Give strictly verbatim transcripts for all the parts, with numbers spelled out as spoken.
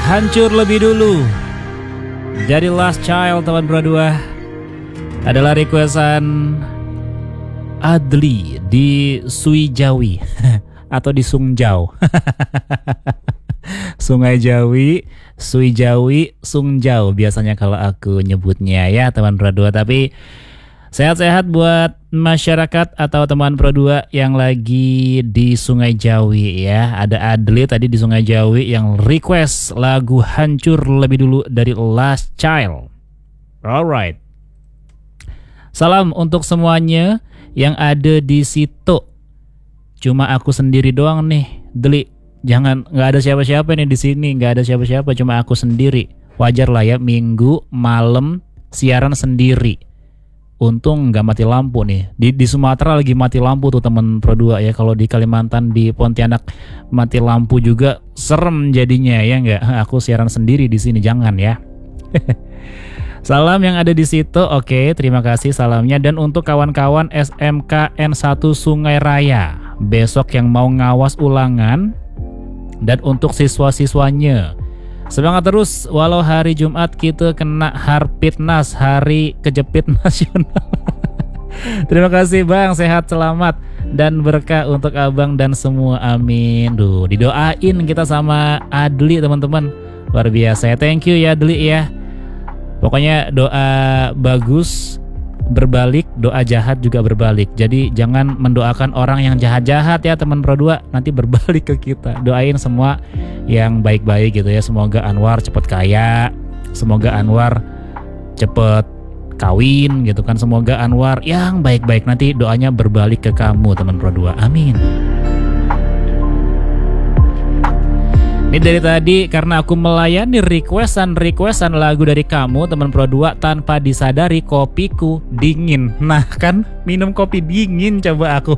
Hancur Lebih Dulu dari Last Child teman berdua adalah requestan Adli di Sui Jawi atau di Sungjau. Sungai Jawi, Sui Jawi, Sungjau biasanya kalau aku nyebutnya ya teman berdua. Tapi sehat-sehat buat masyarakat atau teman Pro dua yang lagi di Sungai Jawi ya. Ada Adli tadi di Sungai Jawi yang request lagu Hancur Lebih Dulu dari Last Child. Alright. Salam untuk semuanya yang ada di situ. Cuma aku sendiri doang nih, Dli. Jangan, nggak ada siapa-siapa nih di sini, nggak ada siapa-siapa, cuma aku sendiri. Wajar lah ya, minggu malam siaran sendiri. Untung nggak mati lampu nih. Di, di Sumatera lagi mati lampu tuh temen Pro dua ya. Kalau di Kalimantan, di Pontianak mati lampu juga serem jadinya ya nggak. Aku siaran sendiri di sini, jangan ya. Salam yang ada di situ, oke, terima kasih salamnya. Dan untuk kawan-kawan S M K N satu Sungai Raya, besok yang mau ngawas ulangan, dan untuk siswa-siswanya, semangat terus walau hari Jumat kita kena Harpitnas, hari kejepit nasional. Terima kasih Bang, sehat selamat dan berkah untuk Abang dan semua, amin. Duh, didoain kita sama Adli teman-teman, luar biasa ya, thank you ya Adli ya. Pokoknya doa bagus berbalik, doa jahat juga berbalik. Jadi jangan mendoakan orang yang jahat-jahat ya teman Pro dua, nanti berbalik ke kita. Doain semua yang baik-baik gitu ya. Semoga Anwar cepet kaya, semoga Anwar cepet kawin gitu kan. Semoga Anwar yang baik-baik, nanti doanya berbalik ke kamu teman Pro dua, amin. Ini dari tadi karena aku melayani requestan-requestan lagu dari kamu teman Pro dua, tanpa disadari kopiku dingin. Nah kan, minum kopi dingin coba aku.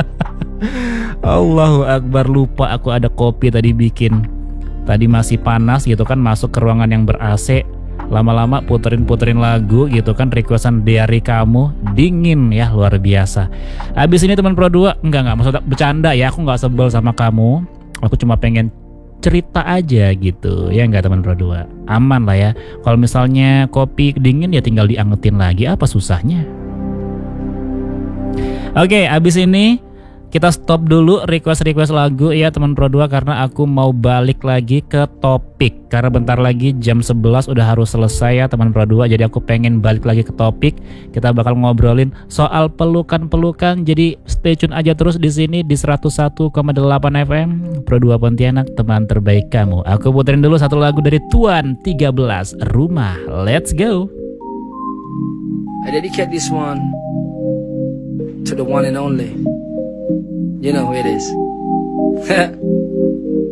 Allahu Akbar, lupa aku ada kopi tadi bikin. Tadi masih panas gitu kan, masuk ke ruangan yang ber-A C. Lama-lama puterin-puterin lagu gitu kan, requestan dari kamu dingin ya, luar biasa. Habis ini teman Pro dua, enggak enggak maksud bercanda ya, aku nggak sebel sama kamu. Aku cuma pengen cerita aja gitu ya, enggak teman Pro dua, aman lah ya. Kalau misalnya kopi dingin ya tinggal diangetin lagi, apa susahnya. Oke, abis ini kita stop dulu request-request lagu ya teman Pro dua, karena aku mau balik lagi ke topik. Karena bentar lagi jam sebelas udah harus selesai ya teman Pro dua, jadi aku pengen balik lagi ke topik. Kita bakal ngobrolin soal pelukan-pelukan, jadi stay tune aja terus di sini di seratus satu koma delapan F M Pro dua Pontianak, teman terbaik kamu. Aku puterin dulu satu lagu dari Tuan tiga belas, Rumah. Let's go. I dedicate this one to the one and only. You know who it is.